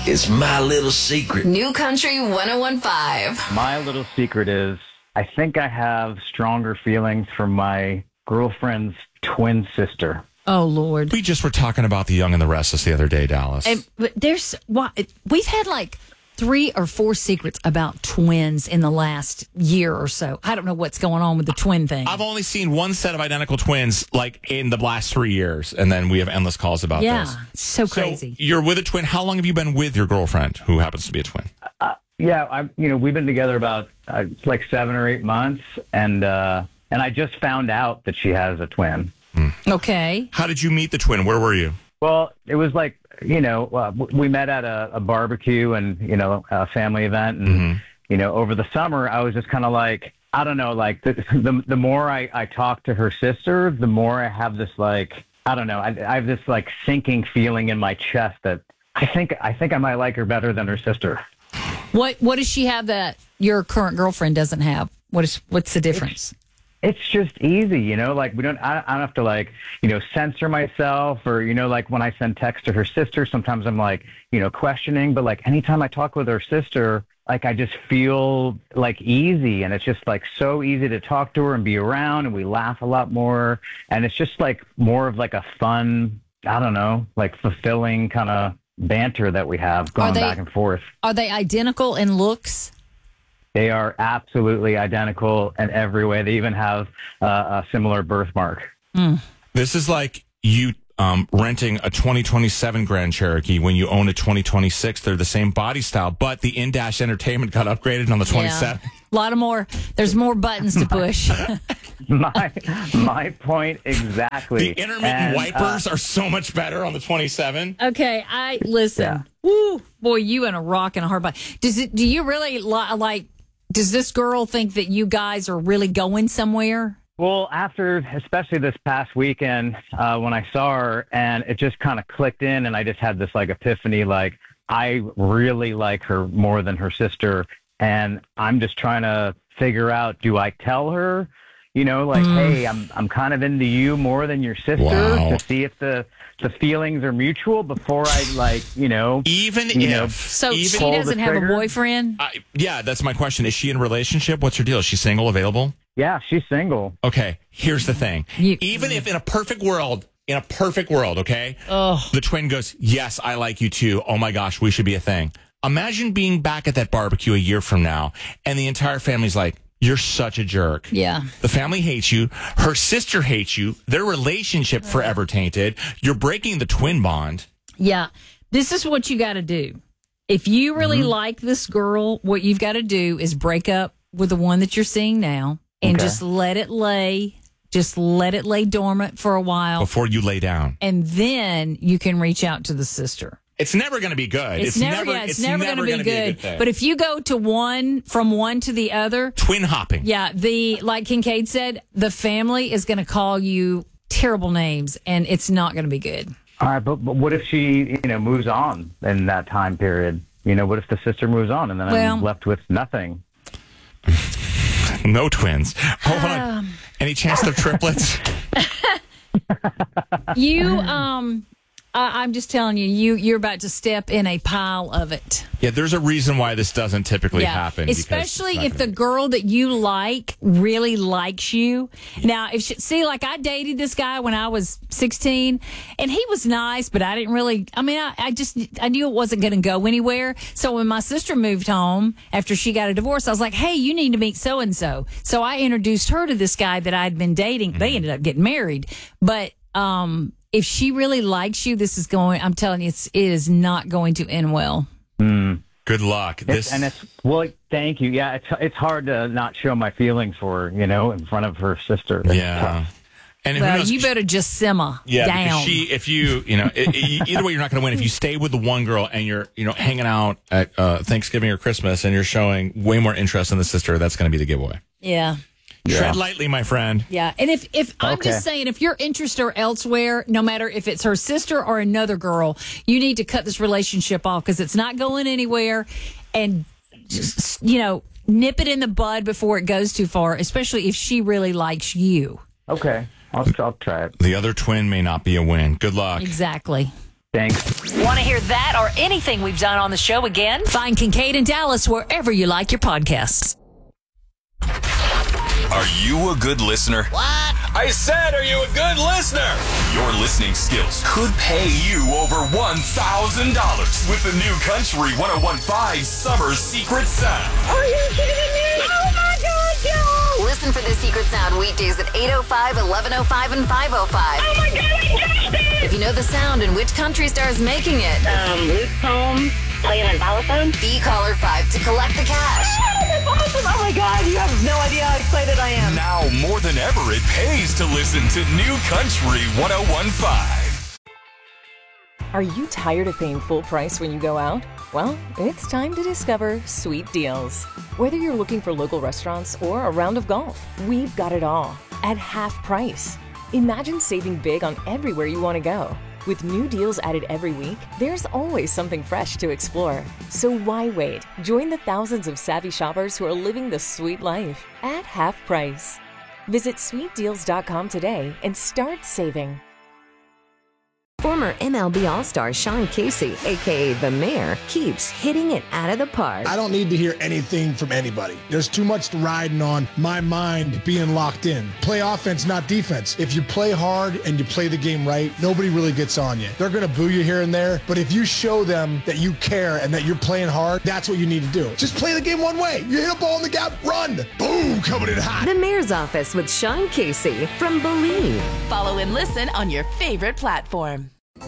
is my little secret. New Country 101.5. My little secret is I think I have stronger feelings for my girlfriend's twin sister. Oh, Lord. We just were talking about The Young and the Restless the other day, Dallas. But we've had like 3 or 4 secrets about twins in the last year or so. I don't know what's going on with the twin thing. I've only seen one set of identical twins like in the last 3 years, and then we have endless calls about this. Yeah, so crazy. So you're with a twin. How long have you been with your girlfriend who happens to be a twin? We've been together about like 7 or 8 months, and I just found out that she has a twin. Okay. How did you meet the twin? Where were you? Well, it was like, we met at a barbecue and, a family event. And, over the summer, I was just kind of like, I don't know, like the more I talk to her sister, the more I have this like, I don't know, I have this like sinking feeling in my chest that I think I might like her better than her sister. What does she have that your current girlfriend doesn't have? What's the difference? It's just easy, like I don't have to like, censor myself or, like when I send text to her sister, sometimes I'm like, questioning, but like anytime I talk with her sister, like I just feel like easy, and it's just like so easy to talk to her and be around, and we laugh a lot more, and it's just like more of like a fun, I don't know, like fulfilling kind of banter that we have going back and forth. Are they identical in looks? They are absolutely identical in every way. They even have a similar birthmark. This is like you renting a 2027 Grand Cherokee when you own a 2026. They're the same body style, but the in-dash entertainment got upgraded on the 27. Yeah. A lot of more. There's more buttons to push. my point exactly. The intermittent wipers are so much better on the 27. Okay, listen. Yeah. Woo, boy, you in a rock and a hard body. Do you really like? Does this girl think that you guys are really going somewhere? Well, after, especially this past weekend, when I saw her, and it just kind of clicked in, and I just had this like epiphany, like I really like her more than her sister, and I'm just trying to figure out, do I tell her, hey, I'm kind of into you more than your sister, to see if the feelings are mutual before I Even if she doesn't have a boyfriend? Yeah, that's my question. Is she in a relationship? What's her deal? Is she single, available? Yeah, she's single. Okay, here's the thing. Even if in a perfect world, okay, the twin goes, yes, I like you too. Oh my gosh, we should be a thing. Imagine being back at that barbecue a year from now, and the entire family's like, you're such a jerk. Yeah. The family hates you. Her sister hates you. Their relationship forever tainted. You're breaking the twin bond. Yeah. This is what you got to do. If you really like this girl, what you've got to do is break up with the one that you're seeing now and just let it lay. Just let it lay dormant for a while. Before you lay down. And then you can reach out to the sister. It's never going to be good. It's never going to be good. But if you go to from one to the other, twin hopping. Yeah, like Kincaid said, the family is going to call you terrible names, and it's not going to be good. All right, but what if she, moves on in that time period? What if the sister moves on, and then I'm left with nothing? No twins. Hold on. Any chance they're triplets? I'm just telling you're about to step in a pile of it. Yeah, there's a reason why this doesn't typically happen. Especially if the girl that you like really likes you. Now, like I dated this guy when I was 16, and he was nice, but I didn't really, I knew it wasn't going to go anywhere. So when my sister moved home after she got a divorce, I was like, hey, you need to meet so-and-so. So I introduced her to this guy that I'd been dating. They ended up getting married. But, if she really likes you, I'm telling you, it is not going to end well. Good luck. Thank you. Yeah, it's hard to not show my feelings for her, in front of her sister. Yeah. And you better just simmer down. Either way, you're not going to win. If you stay with the one girl and you're, hanging out at Thanksgiving or Christmas and you're showing way more interest in the sister, that's going to be the giveaway. Yeah. Tread lightly, my friend. Yeah. And if I'm just saying, if your interests are elsewhere, no matter if it's her sister or another girl, you need to cut this relationship off because it's not going anywhere. And just, nip it in the bud before it goes too far, especially if she really likes you. Okay. I'll try it. The other twin may not be a win. Good luck. Exactly. Thanks. Want to hear that or anything we've done on the show again? Find Kincaid and Dallas wherever you like your podcasts. Are you a good listener? What? I said, are you a good listener? Your listening skills could pay you over $1,000 with the New Country 101.5 Summer Secret Sound. Are you kidding me? Oh my God, Joe! Listen for the secret sound weekdays at 8:05, 11:05, and 5:05. Oh my God, I guessed it! If you know the sound and which country star is making it, Luke Combs playing on Ballophone. be caller 5 to collect the cash. Oh, that's awesome! Oh my God, you have no idea how excited I am. Now more than ever, it pays to listen to New Country 101.5. Are you tired of paying full price when you go out? Well, it's time to discover Sweet Deals. Whether you're looking for local restaurants or a round of golf, we've got it all at half price. Imagine saving big on everywhere you want to go. With new deals added every week, there's always something fresh to explore. So why wait? Join the thousands of savvy shoppers who are living the sweet life at half price. Visit sweetdeals.com today and start saving. Former MLB All-Star Sean Casey, a.k.a. The Mayor, keeps hitting it out of the park. I don't need to hear anything from anybody. There's too much riding on my mind being locked in. Play offense, not defense. If you play hard and you play the game right, nobody really gets on you. They're going to boo you here and there, but if you show them that you care and that you're playing hard, that's what you need to do. Just play the game one way. You hit a ball in the gap, run. Boom, coming in hot. The Mayor's Office with Sean Casey from Believe. Follow and listen on your favorite platform.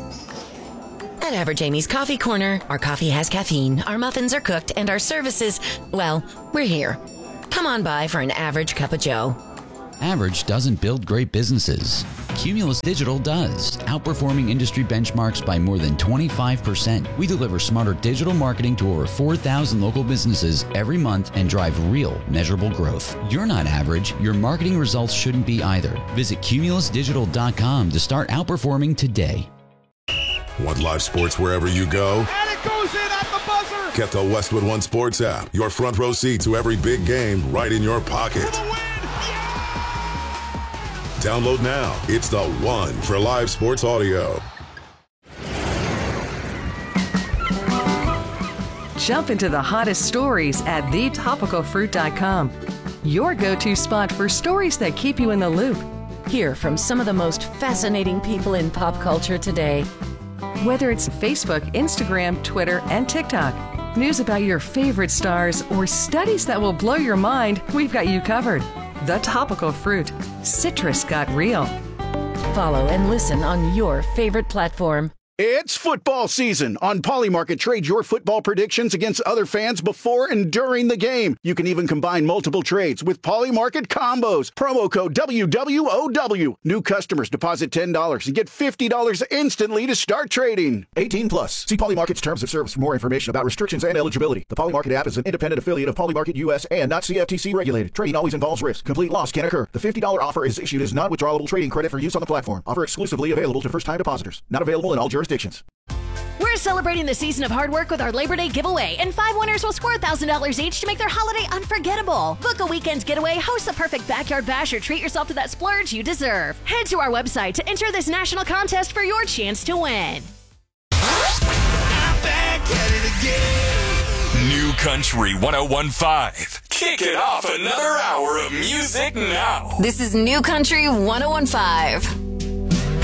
At Average Amy's Coffee Corner, our coffee has caffeine, our muffins are cooked, and our services, well, we're here. Come on by for an average cup of joe. Average doesn't build great businesses. Cumulus Digital does, outperforming industry benchmarks by more than 25%. We deliver smarter digital marketing to over 4,000 local businesses every month and drive real, measurable growth. You're not average. Your marketing results shouldn't be either. Visit cumulusdigital.com to start outperforming today. Want live sports wherever you go? And it goes in at the buzzer! Get the Westwood One Sports app. Your front row seat to every big game right in your pocket. Download now. It's the one for live sports audio. Jump into the hottest stories at thetopicalfruit.com. Your go-to spot for stories that keep you in the loop. Hear from some of the most fascinating people in pop culture today. Whether it's Facebook, Instagram, Twitter, and TikTok, news about your favorite stars, or studies that will blow your mind, we've got you covered. The Topical Fruit. Citrus got real. Follow and listen on your favorite platform. It's football season. On Polymarket, trade your football predictions against other fans before and during the game. You can even combine multiple trades with Polymarket combos. Promo code WWOW. New customers deposit $10 and get $50 instantly to start trading. 18 plus. See Polymarket's terms of service for more information about restrictions and eligibility. The Polymarket app is an independent affiliate of Polymarket US and not CFTC regulated. Trading always involves risk. Complete loss can occur. The $50 offer is issued as non-withdrawable trading credit for use on the platform. Offer exclusively available to first-time depositors. Not available in all jurisdictions. We're celebrating the season of hard work with our Labor Day giveaway, and 5 winners will score $1,000 each to make their holiday unforgettable. Book a weekend getaway, host the perfect backyard bash, or treat yourself to that splurge you deserve. Head to our website to enter this national contest for your chance to win. I'm back at it again. New Country 101.5. Kick it off another hour of music now. This is New Country 101.5.